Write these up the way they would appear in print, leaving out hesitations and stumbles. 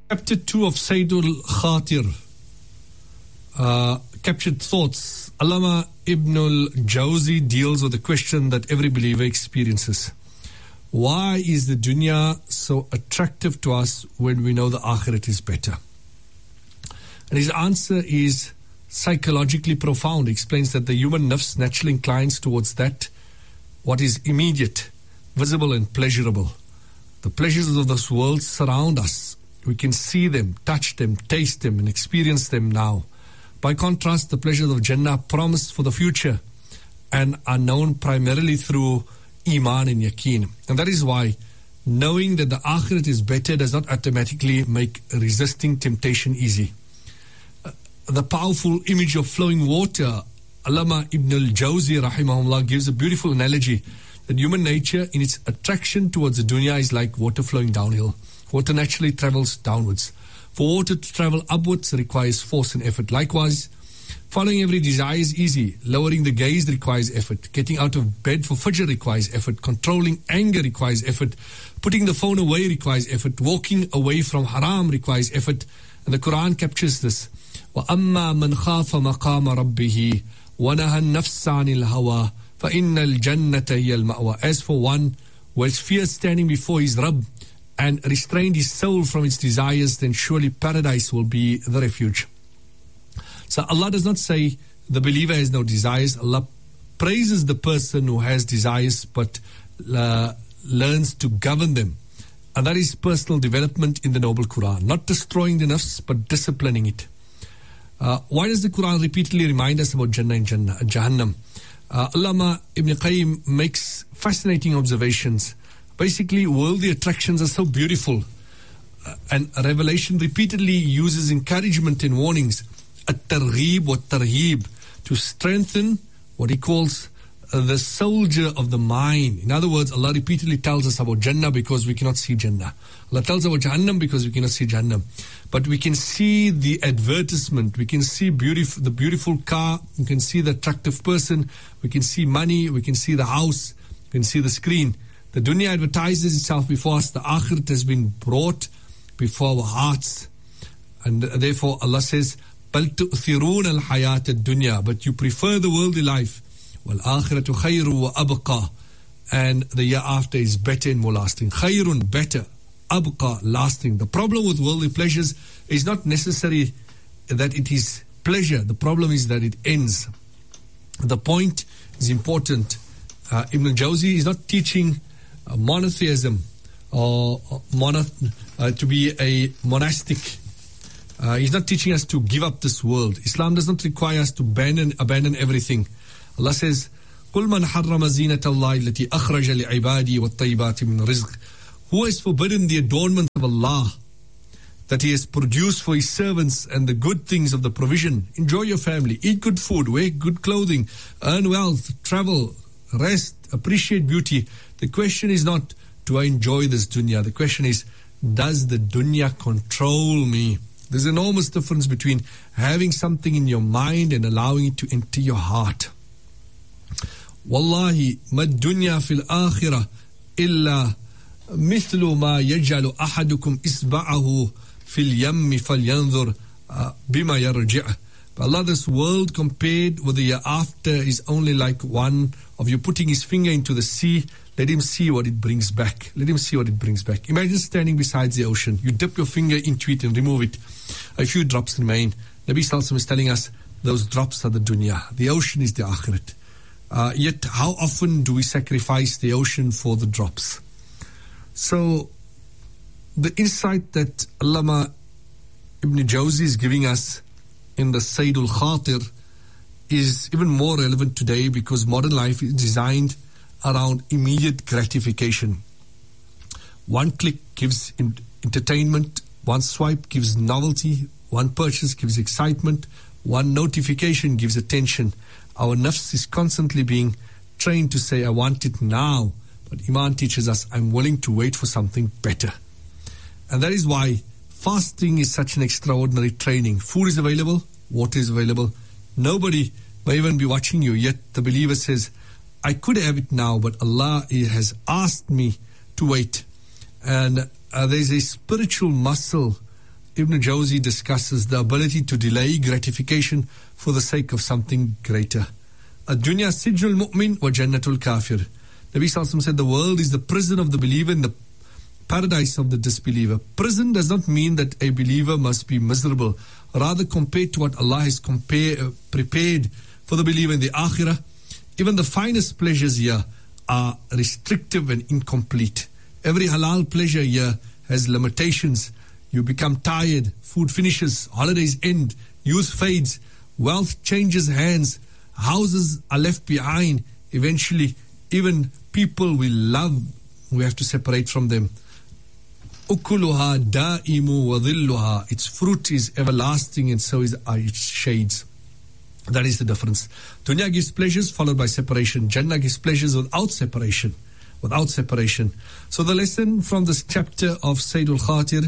Chapter 2 of Saydul Khatir, captured thoughts. Allama Ibn al-Jawzi deals with the question that every believer experiences. Why is the dunya so attractive to us when we know the akhirat is better? And his answer is psychologically profound. He explains that the human nafs naturally inclines towards that what is immediate, visible and pleasurable. The pleasures of this world surround us. We can see them, touch them, taste them and experience them now. By contrast, the pleasures of Jannah promised for the future and are known primarily through Iman and Yaqeen. And that is why knowing that the Akhirat is better does not automatically make resisting temptation easy. The powerful image of flowing water, Allama Ibn al-Jawzi rahimahullah gives a beautiful analogy that human nature in its attraction towards the dunya is like water flowing downhill. Water naturally travels downwards. For water to travel upwards requires force and effort. Likewise, following every desire is easy. Lowering the gaze requires effort. Getting out of bed for Fajr requires effort. Controlling anger requires effort. Putting the phone away requires effort. Walking away from haram requires effort. And the Quran captures this. وَأَمَّا مَنْ خَافَ مَقَامَ رَبِّهِ وَنَهَى النَّفْسَ عَنِ الْهَوَى فَإِنَّ الْجَنَّةَ هِيَ الْمَأْوَى. As for one who has fear standing before his Rabb and restrained his soul from its desires, then surely paradise will be the refuge. So Allah does not say the believer has no desires. Allah praises the person who has desires but learns to govern them. And that is personal development in the Noble Quran. Not destroying the nafs but disciplining it. Why does the Quran repeatedly remind us about Jannah and Jahannam? Allama Ibn Qayyim makes fascinating observations. Basically, worldly attractions are so beautiful, and Revelation repeatedly uses encouragement and warnings, at-targhib wa tarhib, to strengthen what he calls the soldier of the mind. In other words, Allah repeatedly tells us about Jannah because we cannot see Jannah. Allah tells us about Jahannam because we cannot see Jahannam. But we can see the advertisement, we can see the beautiful car, we can see the attractive person, we can see money, we can see the house, we can see the screen. The dunya advertises itself before us. The akhirat has been brought before our hearts. And therefore Allah says, بَلْ تُؤْثِرُونَ الْحَيَاةَ الدُّنْيَا. But you prefer the worldly life. وَالْآخِرَةُ خَيْرٌ وَأَبْقَى. And the year after is better and more lasting. خَيْرٌ, better. أَبْقَى, lasting. The problem with worldly pleasures is not necessarily that it is pleasure. The problem is that it ends. The point is important. Ibn al-Jawzi is not teaching monotheism or to be a monastic. He's not teaching us to give up this world. Islam does not require us to abandon everything. Allah says, قُلْ مَنْ حَرَّمَ زِينَةَ اللَّهِ الَّتِي أَخْرَجَ لِعِبَادِهِ وَالطَّيِّبَاتِ مِنْ رِزْقٍ. Who has forbidden the adornments of Allah that He has produced for His servants and the good things of the provision? Enjoy your family, eat good food, wear good clothing, earn wealth, travel, rest, appreciate beauty. The question is not, do I enjoy this dunya? The question is, does the dunya control me? There's an enormous difference between having something in your mind and allowing it to enter your heart. Wallahi, ma dunya fil akhirah illa mithlu ma yaj'alu ahadukum isba'ahu fil yammi falyanzur bima yarji'. Allah, this world compared with the hereafter is only like one of you putting his finger into the sea. Let him see what it brings back. Let him see what it brings back. Imagine standing beside the ocean. You dip your finger into it and remove it. A few drops remain. Nabi Sallallahu Alaihi Wasallam is telling us those drops are the dunya. The ocean is the akhirat. Yet how often do we sacrifice the ocean for the drops? So the insight that Allama Ibn Jawzi is giving us in the Saydul Khatir is even more relevant today because modern life is designed around immediate gratification. One click gives entertainment, one swipe gives novelty, one purchase gives excitement, one notification gives attention. Our nafs is constantly being trained to say, I want it now. But Iman teaches us, I'm willing to wait for something better. And that is why fasting is such an extraordinary training. Food is available, water is available. Nobody may even be watching you, yet the believer says, I could have it now, but Allah has asked me to wait. And there's a spiritual muscle Ibn Jawzi discusses the ability to delay gratification for the sake of something greater. Ad-dunya sijnul mu'min wa jannatul kafir. Nabi Sallallahu Alaihi Wasallam said the world is the prison of the believer and the paradise of the disbeliever. Prison does not mean that a believer must be miserable. Rather, compared to what Allah has prepared for the believer in the akhirah, even the finest pleasures here are restrictive and incomplete. Every halal pleasure here has limitations. You become tired, food finishes, holidays end, youth fades, wealth changes hands, houses are left behind. Eventually, even people we love, we have to separate from them. Ukuluha da'imu wa dhilluha. Its fruit is everlasting and so is its shades. That is the difference. Dunya gives pleasures followed by separation. Jannah gives pleasures without separation. Without separation. So the lesson from this chapter of Sayyidul Khatir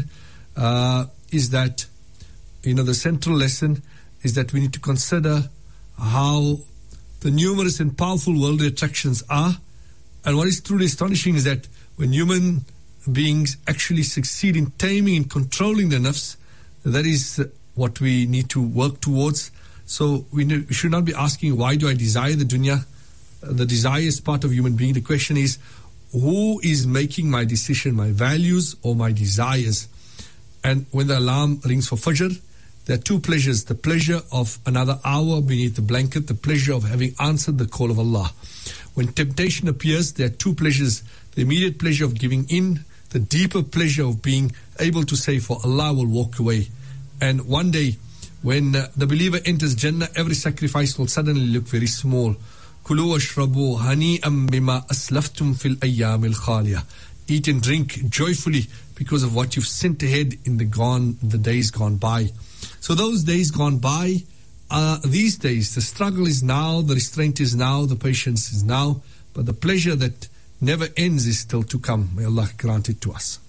is that, the central lesson is that we need to consider how the numerous and powerful worldly attractions are. And what is truly astonishing is that when human beings actually succeed in taming and controlling their nafs, that is what we need to work towards. So we should not be asking, why do I desire the dunya? The desire is part of human being. The question is, who is making my decision, my values or my desires? And when the alarm rings for Fajr, there are two pleasures. The pleasure of another hour beneath the blanket, the pleasure of having answered the call of Allah. When temptation appears, there are two pleasures. The immediate pleasure of giving in, the deeper pleasure of being able to say, for Allah will walk away. And one day, when the believer enters Jannah, every sacrifice will suddenly look very small. Kulu washrabu hani'am bima aslaftum fil ayyamil khaliyah. Eat and drink joyfully because of what you've sent ahead in the days gone by. So those days gone by are these days. The struggle is now, the restraint is now, the patience is now, but the pleasure that never ends is still to come. May Allah grant it to us.